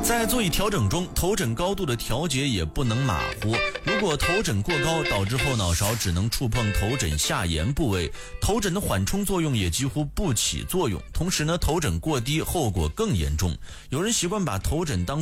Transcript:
在座椅调整中，头枕高度的调节也不能马虎。如果头枕过高，导致后脑勺只能触碰头枕下沿部位，头枕的缓冲作用也几乎不起作用。同时呢，头枕过低，后果更严重。有人习惯把头枕当